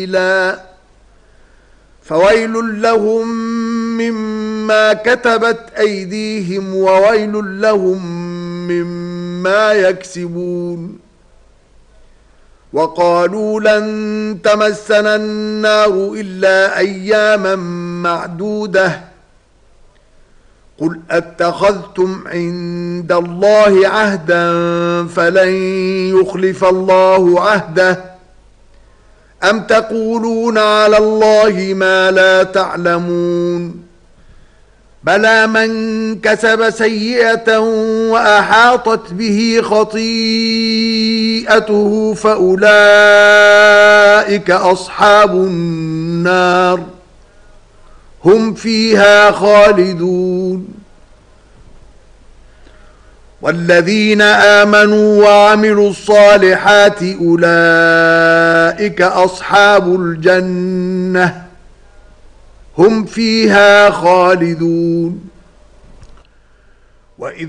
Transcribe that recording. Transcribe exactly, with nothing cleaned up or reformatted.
فويل لهم مما كتبت أيديهم وويل لهم مما يكسبون. وقالوا لن تمسنا النار إلا أياما معدودة قل أتخذتم عند الله عهدا فلن يخلف الله عهده أم تقولون على الله ما لا تعلمون. بلى من كسب سيئة وأحاطت به خطيئته فأولئك أصحاب النار هم فيها خالدون. والذين آمنوا وعملوا الصالحات أولئك أصحاب الجنة هم فيها خالدون. وإذ